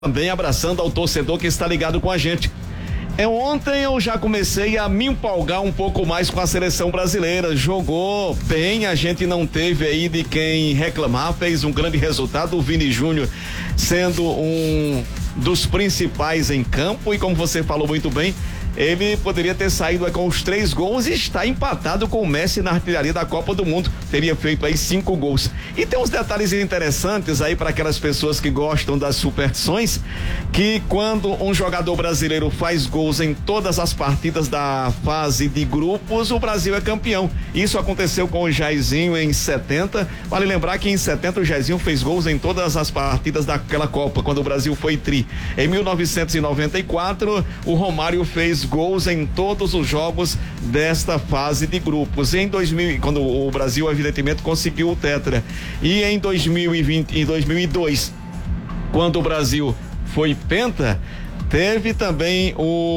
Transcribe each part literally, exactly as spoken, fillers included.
também abraçando ao torcedor que está ligado com a gente. É, ontem eu já comecei a me empolgar um pouco mais com a seleção brasileira. Jogou bem, a gente não teve aí de quem reclamar, fez um grande resultado. O Vini Júnior sendo um dos principais em campo, e como você falou muito bem, ele poderia ter saído com os três gols e está empatado com o Messi na artilharia da Copa do Mundo. Teria feito aí cinco gols. E tem uns detalhes interessantes aí para aquelas pessoas que gostam das superstições, que quando um jogador brasileiro faz gols em todas as partidas da fase de grupos, o Brasil é campeão. Isso aconteceu com o Jairzinho em setenta. Vale lembrar que em setenta o Jairzinho fez gols em todas as partidas daquela Copa, quando o Brasil foi tri. Em mil novecentos e noventa e quatro, o Romário fez gols em todos os jogos desta fase de grupos. Em dois mil, quando o Brasil evidentemente conseguiu o tetra. E em dois mil e vinte, em dois mil e dois, quando o Brasil foi penta, teve também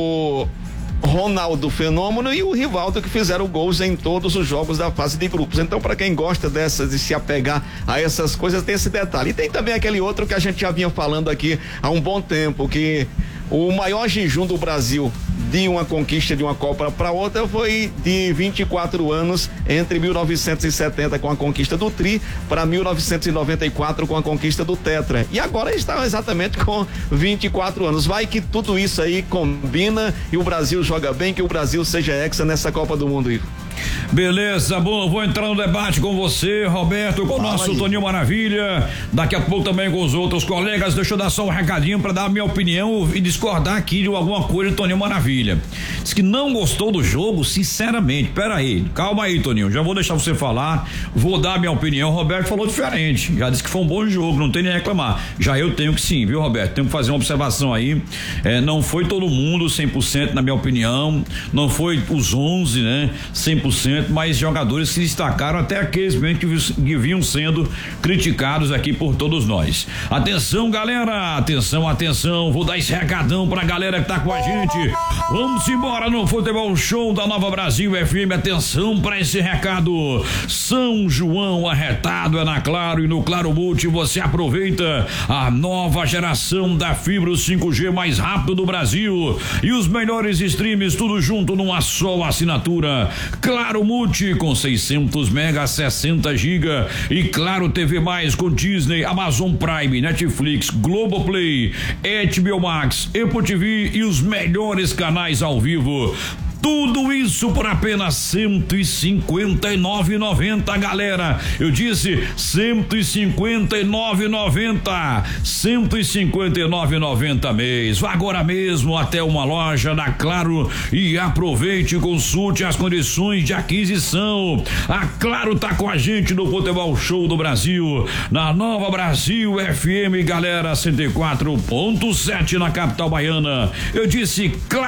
o Ronaldo Fenômeno e o Rivaldo, que fizeram gols em todos os jogos da fase de grupos. Então, para quem gosta dessas, de se apegar a essas coisas, tem esse detalhe. E tem também aquele outro que a gente já vinha falando aqui há um bom tempo, que o maior jejum do Brasil de uma conquista de uma Copa para outra foi de vinte e quatro anos, entre mil novecentos e setenta com a conquista do tri para mil novecentos e noventa e quatro com a conquista do tetra. E agora está exatamente com vinte e quatro anos. Vai que tudo isso aí combina e o Brasil joga bem, que o Brasil seja hexa nessa Copa do Mundo, Igor. Beleza, bom, vou entrar no debate com você, Roberto, com o nosso aí. Toninho Maravilha, daqui a pouco também com os outros colegas. Deixa eu dar só um recadinho para dar a minha opinião e discordar aqui de alguma coisa do Toninho Maravilha. Diz que não gostou do jogo, sinceramente. Pera aí, calma aí, Toninho, já vou deixar você falar, vou dar a minha opinião. O Roberto falou diferente, já disse que foi um bom jogo, não tem nem a reclamar. Já eu tenho que sim, viu, Roberto? Tenho que fazer uma observação aí. É, não foi todo mundo cem por cento, na minha opinião, não foi os onze, né, cem por cento, mas jogadores se destacaram, até aqueles mesmo que, que vinham sendo criticados aqui por todos nós. Atenção, galera, atenção, atenção, vou dar esse recadão pra galera que tá com a gente. Vamos embora no Futebol Show da Nova Brasil F M. Atenção pra esse recado. São João arretado é na Claro, e no Claro Multi você aproveita a nova geração da fibra cinco G mais rápido do Brasil e os melhores streams, tudo junto numa só assinatura. Claro Multi com seiscentos mega, sessenta giga, e Claro T V mais com Disney, Amazon Prime, Netflix, Globoplay, H B O Max, Apple T V e os melhores canais ao vivo. Tudo isso por apenas cento e cinquenta e nove reais e noventa centavos, galera. Eu disse cento e cinquenta e nove reais e noventa centavos. cento e cinquenta e nove reais e noventa centavos mês. Vá agora mesmo até uma loja da Claro e aproveite e consulte as condições de aquisição. A Claro tá com a gente no Futebol Show do Brasil, na Nova Brasil F M, galera, cento e quatro ponto sete na capital baiana. Eu disse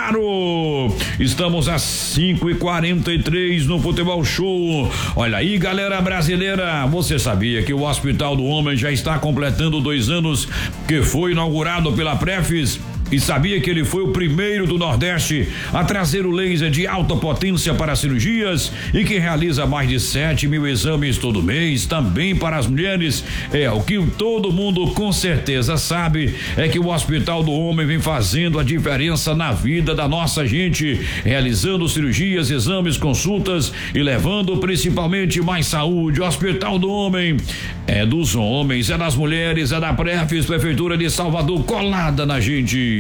Claro. Estamos às cinco e quarenta e três no Futebol Show. Olha aí, galera brasileira, você sabia que o Hospital do Homem já está completando dois anos que foi inaugurado pela Prefis? E sabia que ele foi o primeiro do Nordeste a trazer o laser de alta potência para cirurgias e que realiza mais de sete mil exames todo mês, também para as mulheres? É, o que todo mundo com certeza sabe é que o Hospital do Homem vem fazendo a diferença na vida da nossa gente, realizando cirurgias, exames, consultas e levando principalmente mais saúde. O Hospital do Homem é dos homens, é das mulheres, é da Prefis, Prefeitura de Salvador, colada na gente.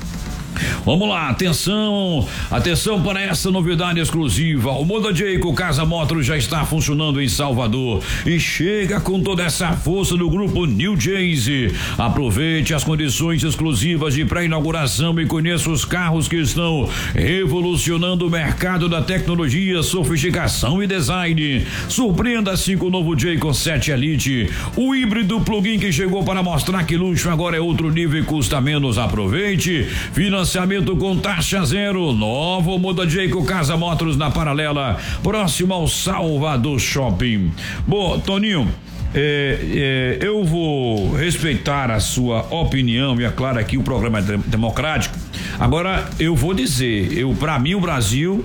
Vamos lá, atenção, atenção para essa novidade exclusiva. O Moda Jayco Casa Motors já está funcionando em Salvador e chega com toda essa força do grupo New Jayce. Aproveite as condições exclusivas de pré-inauguração e conheça os carros que estão revolucionando o mercado da tecnologia, sofisticação e design. Surpreenda-se com o novo Jayco sete Elite, o híbrido plug-in que chegou para mostrar que luxo agora é outro nível e custa menos. Aproveite, financiamento com taxa zero. Novo Moda Jayco Casa Motors na Paralela, próximo ao Salvador Shopping. Bom, Toninho, é, é, eu vou respeitar a sua opinião, e é claro aqui o programa é democrático. Agora eu vou dizer, eu para mim o Brasil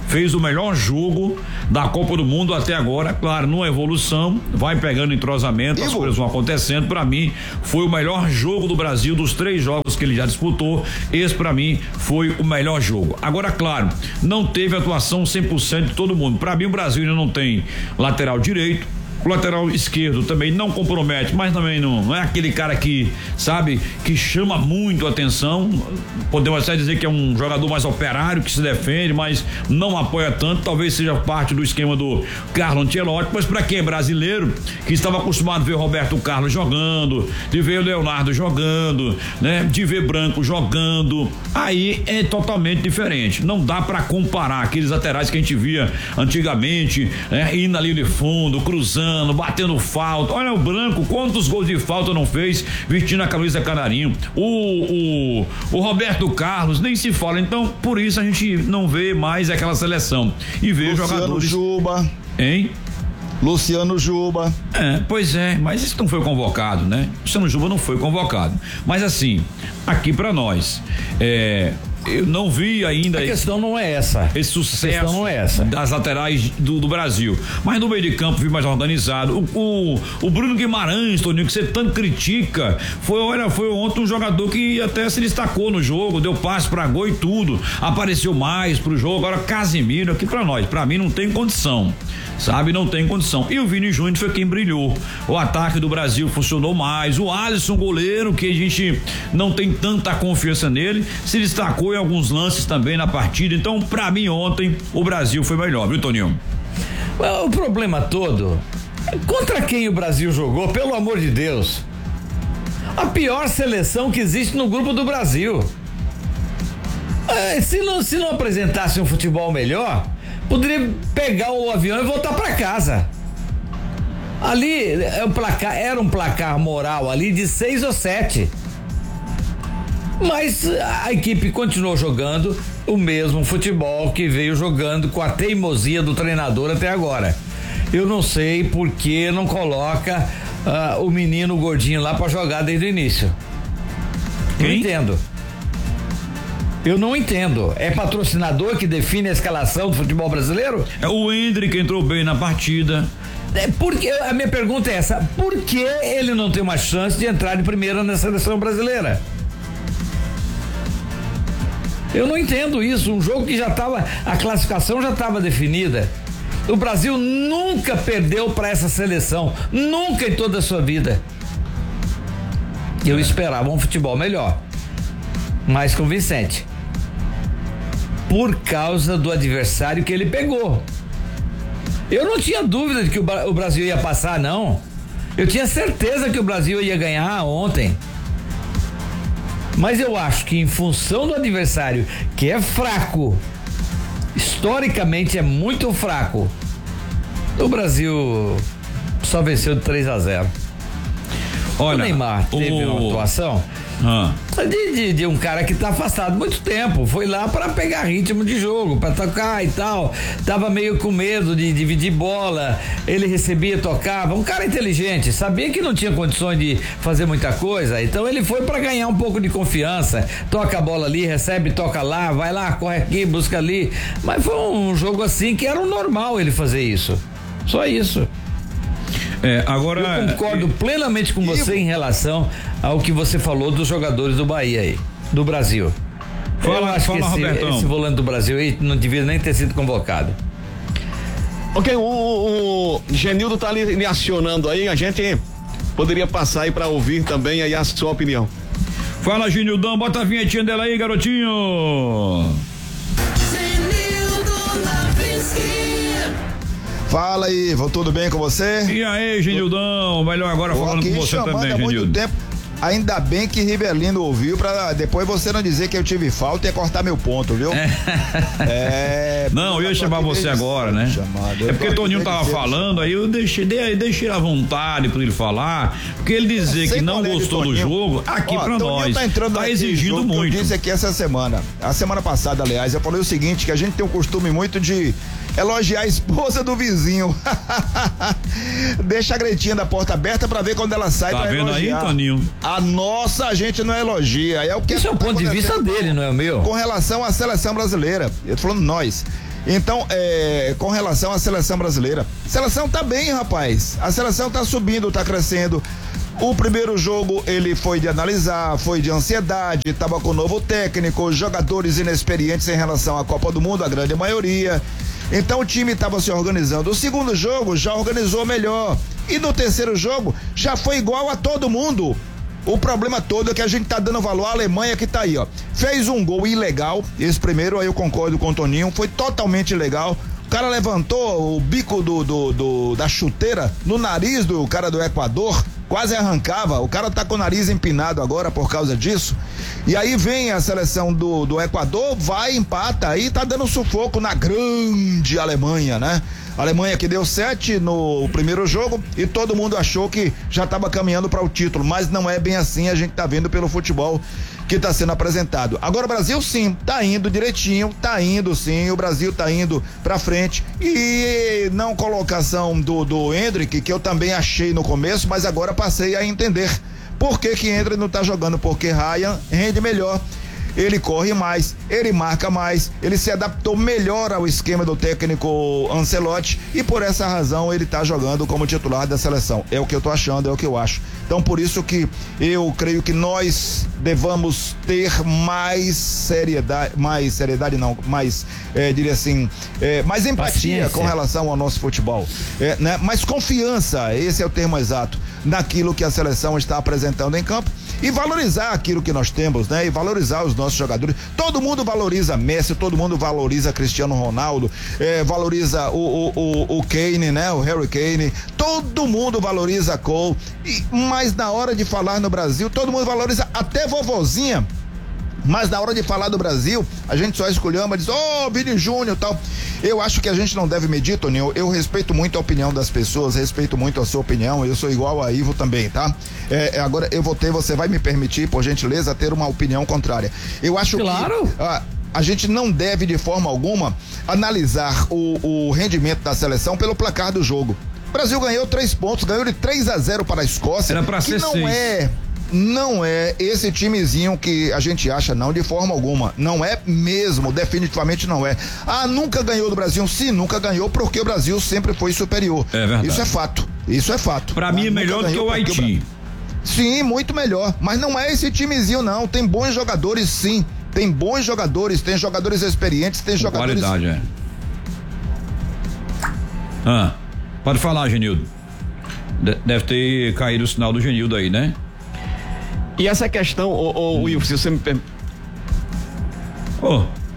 fez o melhor jogo da Copa do Mundo até agora, claro, numa evolução, vai pegando entrosamento, Ivo. As coisas vão acontecendo. Para mim, foi o melhor jogo do Brasil, dos três jogos que ele já disputou, esse para mim foi o melhor jogo. Agora, claro, não teve atuação cem por cento de todo mundo. Para mim, o Brasil ainda não tem lateral direito. O lateral esquerdo também não compromete, mas também não, não é aquele cara que, sabe, que chama muito a atenção. Podemos até dizer que é um jogador mais operário, que se defende, mas não apoia tanto. Talvez seja parte do esquema do Carlo Ancelotti, mas para quem é brasileiro, que estava acostumado a ver o Roberto Carlos jogando, de ver o Leonardo jogando, né, de ver Branco jogando, aí é totalmente diferente. Não dá para comparar aqueles laterais que a gente via antigamente, né, indo ali de fundo, cruzando, batendo falta. Olha o Branco, quantos gols de falta não fez vestindo a camisa canarinho. O, o, o Roberto Carlos nem se fala. Então, por isso a gente não vê mais aquela seleção e vê Luciano jogadores. Juba. Hein? Luciano Juba. É, pois é, mas isso não foi convocado, né? Luciano Juba não foi convocado. Mas assim, aqui pra nós, é. Eu não vi ainda. A questão não é essa. Esse sucesso não é essa. das laterais do, do Brasil. Mas no meio de campo vi mais organizado. O, o, o Bruno Guimarães, Toninho, que você tanto critica, foi, olha, foi ontem um jogador que até se destacou no jogo, deu passe pra gol e tudo. Apareceu mais pro jogo. Agora Casimiro aqui pra nós. Pra mim não tem condição. Sabe, não tem condição. E o Vini Júnior foi quem brilhou. O ataque do Brasil funcionou mais. O Alisson, goleiro, que a gente não tem tanta confiança nele, se destacou em alguns lances também na partida. Então, pra mim, ontem, o Brasil foi melhor, viu, Toninho? O problema todo é contra quem o Brasil jogou, pelo amor de Deus. A pior seleção que existe no grupo do Brasil. É, se não, se não apresentasse um futebol melhor, poderia pegar o avião e voltar para casa. Ali é um placar, era um placar moral ali de seis ou sete. Mas a equipe continuou jogando o mesmo futebol que veio jogando com a teimosia do treinador até agora. Eu não sei por que não coloca uh, o menino gordinho lá para jogar desde o início. Não entendo. Eu não entendo. É patrocinador que define a escalação do futebol brasileiro? É o Hendrick entrou bem na partida. É porque a minha pergunta é essa: por que ele não tem uma chance de entrar de primeira na seleção brasileira? Eu não entendo isso. Um jogo que já estava, a classificação já estava definida. O Brasil nunca perdeu para essa seleção, nunca em toda a sua vida. Eu esperava um futebol melhor, mais convincente, por causa do adversário que ele pegou. Eu não tinha dúvida de que o Brasil ia passar, não. Eu tinha certeza que o Brasil ia ganhar ontem. Mas eu acho que em função do adversário, que é fraco, historicamente é muito fraco, o Brasil só venceu de três a zero. Olha, o Neymar teve o... uma atuação ah. de, de, de um cara que tá afastado muito tempo, foi lá para pegar ritmo de jogo, para tocar e tal, tava meio com medo de dividir bola, ele recebia, tocava, um cara inteligente, sabia que não tinha condições de fazer muita coisa, então ele foi para ganhar um pouco de confiança, toca a bola ali, recebe, toca lá, vai lá, corre aqui, busca ali, mas foi um jogo assim que era o normal ele fazer isso, só isso. É, agora eu concordo plenamente com você em relação ao que você falou dos jogadores do Bahia aí, do Brasil. Fala, eu acho fala, que esse, Robertão. esse volante do Brasil aí não devia nem ter sido convocado. Ok, o, o Genildo tá ali me acionando aí, a gente poderia passar aí pra ouvir também aí a sua opinião. Fala, Genildão, bota a vinhetinha dela aí, garotinho. Fala aí, Ivo, tudo bem com você? E aí, Genildão, melhor agora falando com você também, há muito tempo. Ainda bem que Ribelino ouviu pra depois você não dizer que eu tive falta e ia cortar meu ponto, viu? É. é não, eu ia chamar você agora, né? Chamado. É porque Toninho tava falando, aí eu deixei, deixei à vontade pra ele falar, porque ele dizer que não gostou do jogo, aqui pra nós, tá, entrando tá exigindo muito. Eu disse aqui essa semana, a semana passada, aliás, eu falei o seguinte, que a gente tem um costume muito de elogiar a esposa do vizinho. Deixa a Gretinha da porta aberta pra ver quando ela sai. Tá vendo elogiar. Aí, Toninho? A nossa a gente não elogia. É o que Isso é o ponto de vista dele, não é o meu? Com relação à seleção brasileira. Eu tô falando nós. Então, é, com relação à seleção brasileira, a seleção tá bem, rapaz. A seleção tá subindo, tá crescendo. O primeiro jogo ele foi de analisar, foi de ansiedade, tava com novo técnico, jogadores inexperientes em relação à Copa do Mundo, a grande maioria. Então o time estava se organizando. O segundo jogo já organizou melhor. E no terceiro jogo já foi igual a todo mundo. O problema todo é que a gente tá dando valor à Alemanha, que tá aí, ó. Fez um gol ilegal. Esse primeiro, aí eu concordo com o Toninho, foi totalmente ilegal. O cara levantou o bico do, do, do da chuteira no nariz do cara do Equador, quase arrancava. O cara tá com o nariz empinado agora por causa disso. E aí vem a seleção do, do Equador, vai, empata, aí tá dando sufoco na grande Alemanha, né? A Alemanha que deu sete no primeiro jogo e todo mundo achou que já estava caminhando para o título, mas não é bem assim, a gente tá vendo pelo futebol que está sendo apresentado. Agora o Brasil sim, tá indo direitinho, tá indo sim, o Brasil tá indo pra frente e não colocação do, do Endrick, que eu também achei no começo, mas agora passei a entender por que que Endrick não tá jogando, porque Ryan rende melhor. Ele corre mais, ele marca mais, ele se adaptou melhor ao esquema do técnico Ancelotti e por essa razão ele tá jogando como titular da seleção. É o que eu tô achando, é o que eu acho. Então por isso que eu creio que nós devamos ter mais seriedade, mais seriedade não, mais, é, diria assim, é, mais empatia Paciência. Com relação ao nosso futebol, é, né? Mais confiança, esse é o termo exato, naquilo que a seleção está apresentando em campo. E valorizar aquilo que nós temos, né? E valorizar os nossos jogadores. Todo mundo valoriza Messi, todo mundo valoriza Cristiano Ronaldo, eh, valoriza o, o, o, o Kane, né? O Harry Kane. Todo mundo valoriza Cole. E, mas na hora de falar no Brasil, todo mundo valoriza até vovozinha. Mas na hora de falar do Brasil, a gente só esculhamba, diz, ô, oh, Vini Júnior e tal. Eu acho que a gente não deve medir, Toninho. Eu respeito muito a opinião das pessoas, respeito muito a sua opinião. Eu sou igual a Ivo também, tá? É, agora eu vou ter, você vai me permitir, por gentileza, ter uma opinião contrária. Eu acho claro. que ah, a gente não deve, de forma alguma, analisar o, o rendimento da seleção pelo placar do jogo. O Brasil ganhou três pontos, ganhou de três a zero para a Escócia. Era pra que ser não seis. é. Não é esse timezinho que a gente acha, não, de forma alguma. Não é mesmo, definitivamente não é. Ah, nunca ganhou do Brasil? Sim, nunca ganhou, porque o Brasil sempre foi superior. É verdade. Isso é fato, isso é fato. Pra mim é melhor do que o Haiti. O sim, muito melhor, mas não é esse timezinho não, tem bons jogadores sim, tem bons jogadores, tem jogadores experientes, tem jogadores... Qualidade, é. Ah, pode falar, Genildo. De- deve ter caído o sinal do Genildo aí, né? E essa questão, ô, ô, Will, se você me permite. Oh.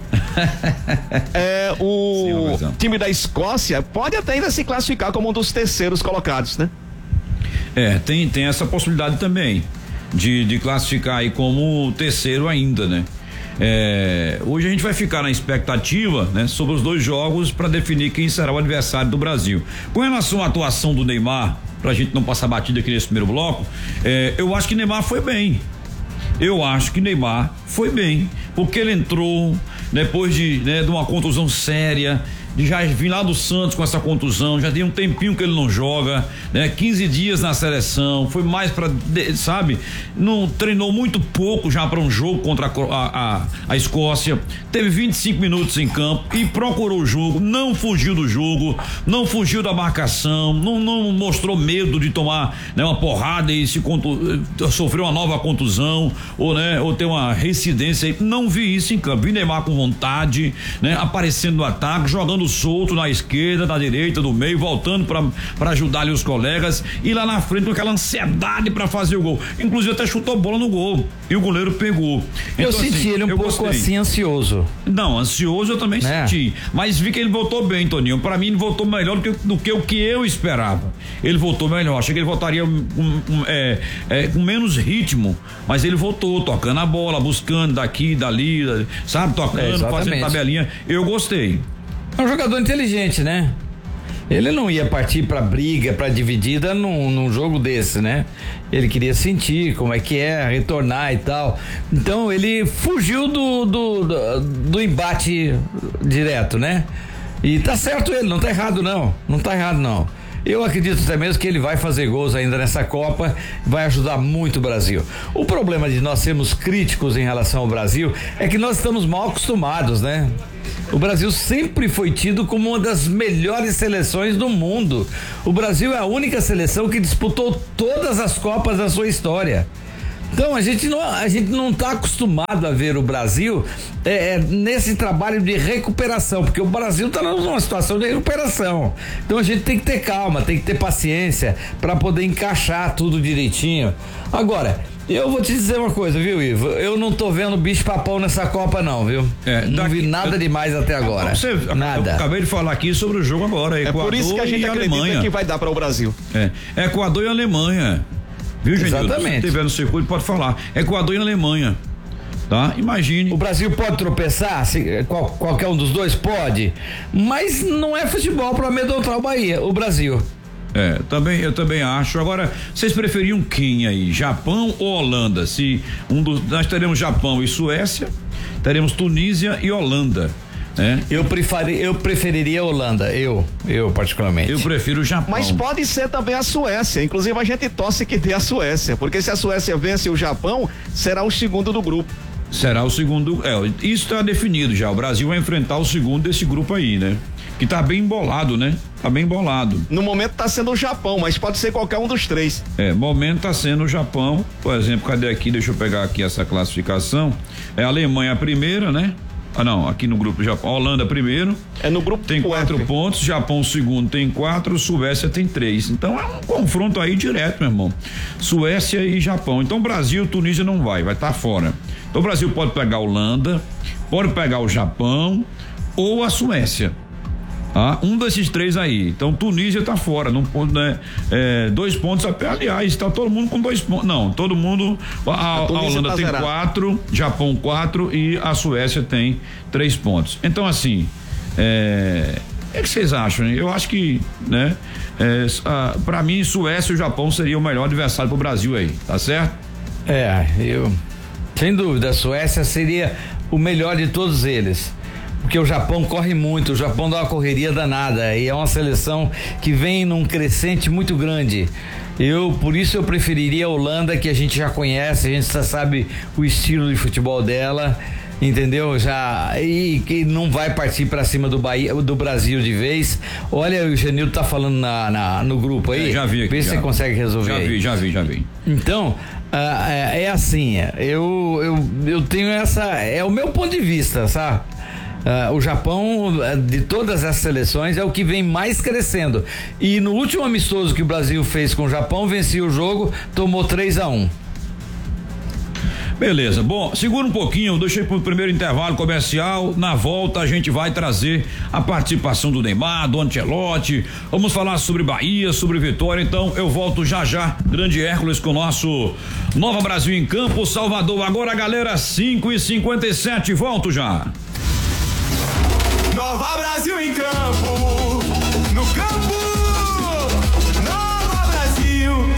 É, o Sim, time da Escócia pode até ainda se classificar como um dos terceiros colocados, né? É, tem, tem essa possibilidade também de, de classificar aí como terceiro ainda, né? É, hoje a gente vai ficar na expectativa, né, sobre os dois jogos para definir quem será o adversário do Brasil. Com relação à atuação do Neymar, pra gente não passar batida aqui nesse primeiro bloco, é, eu acho que Neymar foi bem. Eu acho que Neymar foi bem, porque ele entrou depois de, né, de uma contusão séria, de já vir lá do Santos com essa contusão, já tem um tempinho que ele não joga, né? quinze dias na seleção, foi mais pra, sabe, não treinou muito pouco já para um jogo contra a, a, a Escócia, teve vinte e cinco minutos em campo e procurou o jogo, não fugiu do jogo, não fugiu da marcação, não, não mostrou medo de tomar, né, uma porrada e se contu, sofreu uma nova contusão ou, né, ou ter uma reincidência, não vi isso em campo, vi Neymar com vontade, né, aparecendo no ataque, jogando solto na esquerda, na direita, do meio, voltando para ajudar ali os colegas e lá na frente com aquela ansiedade para fazer o gol. Inclusive até chutou bola no gol e o goleiro pegou. Eu então, senti assim, ele um pouco gostei. assim ansioso. Não, ansioso eu também é. senti, mas vi que ele voltou bem, Toninho. Para mim ele voltou melhor do que, do que o que eu esperava. Ele voltou melhor. Achei que ele voltaria um, um, um, é, é, com menos ritmo, mas ele voltou tocando a bola, buscando daqui, dali, sabe, tocando, é, fazendo tabelinha. Eu gostei. É um jogador inteligente, né? Ele não ia partir pra briga, pra dividida num, num jogo desse, né? Ele queria sentir como é que é, retornar e tal. Então ele fugiu do, do, do, do embate direto, né? E tá certo ele, não tá errado não, não tá errado não. Eu acredito até mesmo que ele vai fazer gols ainda nessa Copa, vai ajudar muito o Brasil. O problema de nós sermos críticos em relação ao Brasil é que nós estamos mal acostumados, né? O Brasil sempre foi tido como uma das melhores seleções do mundo. O Brasil é a única seleção que disputou todas as Copas da sua história. Então a gente não a gente não está acostumado a ver o Brasil é, é, nesse trabalho de recuperação, porque o Brasil está numa situação de recuperação. Então a gente tem que ter calma, tem que ter paciência para poder encaixar tudo direitinho. Agora, eu vou te dizer uma coisa, viu, Ivo? Eu não tô vendo bicho papão nessa Copa, não, viu? É, não daqui, vi nada eu, demais até agora. Você, nada. Eu acabei de falar aqui sobre o jogo agora. Equador é por isso que a gente acredita Alemanha. que vai dar para o Brasil. É. Equador e Alemanha. Viu, gente? Exatamente. Se tiver no circuito, pode falar. Equador e Alemanha. Tá? Imagine. O Brasil pode tropeçar? Se, qual, qualquer um dos dois pode. Mas não é futebol para amedrontar o Bahia, o Brasil. É, também, eu também acho. Agora, vocês preferiam quem aí? Japão ou Holanda? Se um dos, nós teremos Japão e Suécia, teremos Tunísia e Holanda. É. Eu, preferi, eu preferiria a Holanda, eu, eu particularmente. Eu prefiro o Japão. Mas pode ser também a Suécia, inclusive a gente torce que dê a Suécia, porque se a Suécia vence o Japão, será o segundo do grupo. Será o segundo, é, isso está definido já, o Brasil vai enfrentar o segundo desse grupo aí, né? Que tá bem embolado, né? Tá bem embolado. No momento tá sendo o Japão, mas pode ser qualquer um dos três. É, momento tá sendo o Japão, por exemplo, cadê aqui, deixa eu pegar aqui essa classificação, é a Alemanha a primeira, né? Ah, não, aqui no grupo Japão, Holanda primeiro. É no grupo tem quatro F. pontos, Japão segundo tem quatro, Suécia tem três. Então é um confronto aí direto, meu irmão. Suécia e Japão. Então Brasil, Tunísia não vai, vai estar tá fora. Então o Brasil pode pegar a Holanda, pode pegar o Japão ou a Suécia. Ah, um desses três aí. Então Tunísia tá fora, não, né, é, dois pontos, aliás, está todo mundo com dois pontos. Não, todo mundo. A, a, a Holanda tá tem zerado. quatro, Japão quatro e a Suécia tem três pontos. Então, assim, é. O que vocês acham? Hein? Eu acho que, né? É, para mim, Suécia e o Japão seria o melhor adversário pro Brasil aí, tá certo? É, eu. Sem dúvida, a Suécia seria o melhor de todos eles. Porque o Japão corre muito, o Japão dá uma correria danada e é uma seleção que vem num crescente muito grande. Eu, por isso eu preferiria a Holanda, que a gente já conhece, a gente já sabe o estilo de futebol dela, entendeu? Já, e que não vai partir para cima do Bahia, do Brasil de vez. Olha, o Genildo tá falando na, na, no grupo aí. É, já vi aqui. Vê se você consegue resolver. Já vi, aí. já vi, já vi. Então, ah, é, é assim, eu, eu, eu tenho essa, é o meu ponto de vista, sabe? Uh, o Japão, de todas as seleções, é o que vem mais crescendo. E no último amistoso que o Brasil fez com o Japão, vencia o jogo, tomou três a um. Beleza, bom, segura um pouquinho, deixei pro primeiro intervalo comercial, na volta a gente vai trazer a participação do Neymar, do Ancelotti, vamos falar sobre Bahia, sobre Vitória, então eu volto já já, grande Hércules, com o nosso Nova Brasil em Campo, Salvador, agora galera, cinco e cinquenta e sete, volto já. Nova Brasil em campo, no campo, Nova Brasil.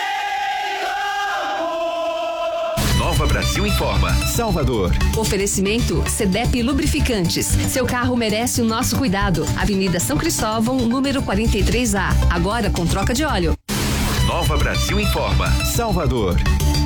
Nova Brasil informa, Salvador. Oferecimento Cedep Lubrificantes. Seu carro merece o nosso cuidado. Avenida São Cristóvão, número quarenta e três A. Agora com troca de óleo. Nova Brasil informa, Salvador.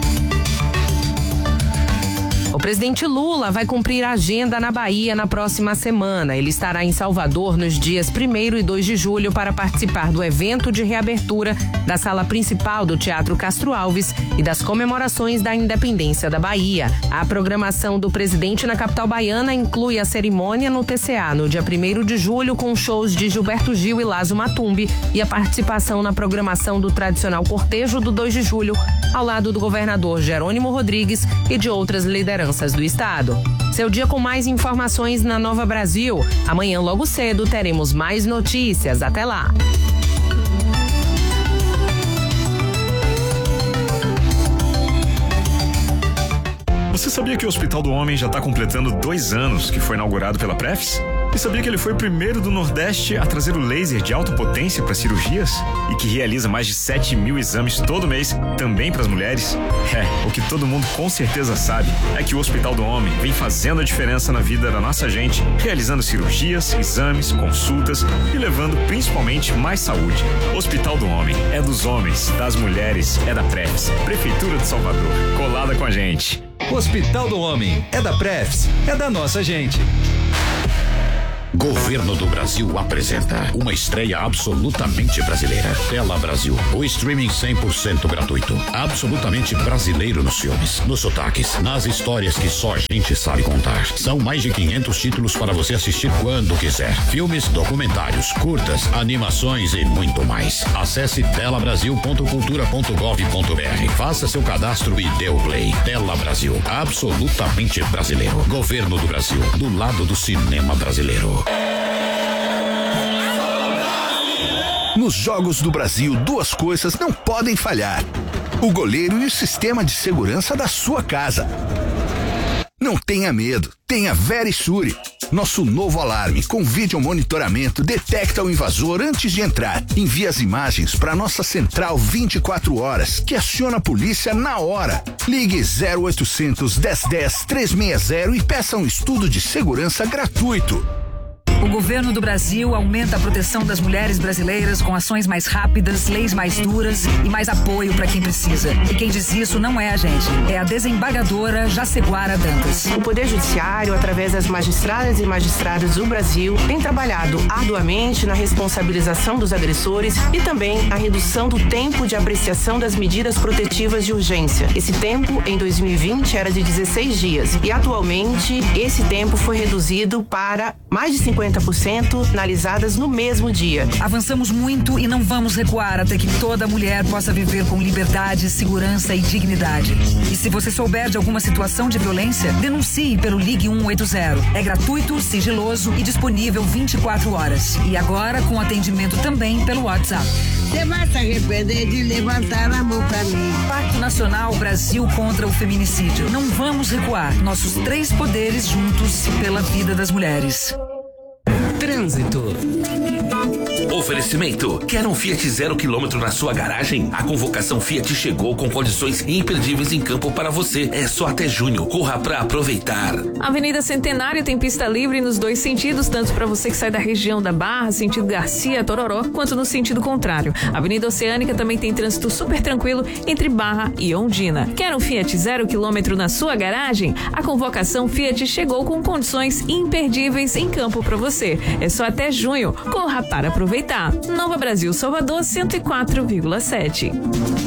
O presidente Lula vai cumprir a agenda na Bahia na próxima semana. Ele estará em Salvador nos dias primeiro e dois de julho para participar do evento de reabertura da sala principal do Teatro Castro Alves e das comemorações da independência da Bahia. A programação do presidente na capital baiana inclui a cerimônia no T C A no dia primeiro de julho com shows de Gilberto Gil e Lazo Matumbi e a participação na programação do tradicional cortejo do dois de julho ao lado do governador Jerônimo Rodrigues e de outras lideranças do estado. Seu dia com mais informações na Nova Brasil. Amanhã logo cedo teremos mais notícias. Até lá. Você sabia que o Hospital do Homem já está completando dois anos que foi inaugurado pela Prefis? E sabia que ele foi o primeiro do Nordeste a trazer o laser de alta potência para cirurgias? E que realiza mais de sete mil exames todo mês, também para as mulheres? É, o que todo mundo com certeza sabe é que o Hospital do Homem vem fazendo a diferença na vida da nossa gente, realizando cirurgias, exames, consultas e levando principalmente mais saúde. Hospital do Homem é dos homens, das mulheres, é da Prefs, Prefeitura de Salvador, colada com a gente. Hospital do Homem é da Prefs, é da nossa gente. Governo do Brasil apresenta uma estreia absolutamente brasileira. Tela Brasil, o streaming cem por cento gratuito. Absolutamente brasileiro nos filmes, nos sotaques, nas histórias que só a gente sabe contar. São mais de quinhentos títulos para você assistir quando quiser. Filmes, documentários, curtas, animações e muito mais. Acesse tela brasil ponto cultura ponto gov ponto br. Faça seu cadastro e dê o play. Tela Brasil, absolutamente brasileiro. Governo do Brasil, do lado do cinema brasileiro. Nos Jogos do Brasil, duas coisas não podem falhar: o goleiro e o sistema de segurança da sua casa. Não tenha medo, tenha Verisure. Nosso novo alarme com vídeo monitoramento detecta o invasor antes de entrar. Envia as imagens para nossa central vinte e quatro horas, que aciona a polícia na hora. Ligue zero oitocentos, dez dez, trezentos e sessenta e peça um estudo de segurança gratuito. O governo do Brasil aumenta a proteção das mulheres brasileiras com ações mais rápidas, leis mais duras e mais apoio para quem precisa. E quem diz isso não é a gente, é a desembargadora Jaceguara Dantas. O Poder Judiciário, através das magistradas e magistrados do Brasil, tem trabalhado arduamente na responsabilização dos agressores e também a redução do tempo de apreciação das medidas protetivas de urgência. Esse tempo, em dois mil e vinte, era de dezesseis dias e atualmente esse tempo foi reduzido para mais de cinquenta por cento finalizadas no mesmo dia. Avançamos muito e não vamos recuar até que toda mulher possa viver com liberdade, segurança e dignidade. E se você souber de alguma situação de violência, denuncie pelo Ligue um oito zero. É gratuito, sigiloso e disponível vinte e quatro horas. E agora com atendimento também pelo WhatsApp. Você vai se arrepender de levantar a mão pra mim. Pacto Nacional Brasil contra o Feminicídio. Não vamos recuar. Nossos três poderes juntos pela vida das mulheres. Trânsito. Oferecimento. Quer um Fiat zero quilômetro na sua garagem? A convocação Fiat chegou com condições imperdíveis em campo para você. É só até junho. Corra pra aproveitar. Avenida Centenário tem pista livre nos dois sentidos, tanto para você que sai da região da Barra, sentido Garcia, Tororó, quanto no sentido contrário. Avenida Oceânica também tem trânsito super tranquilo entre Barra e Ondina. Quer um Fiat zero quilômetro na sua garagem? A convocação Fiat chegou com condições imperdíveis em campo para você. É só até junho. Corra para aproveitar. Nova Brasil, Salvador, cento e quatro vírgula sete.